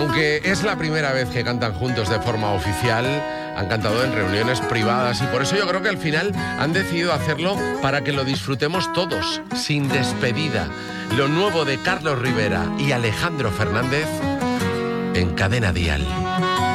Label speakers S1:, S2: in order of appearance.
S1: Aunque es la primera vez que cantan juntos de forma oficial, han cantado en reuniones privadas y por eso yo creo que al final han decidido hacerlo para que lo disfrutemos todos, sin despedida. Lo nuevo de Carlos Rivera y Alejandro Fernández en Cadena Dial.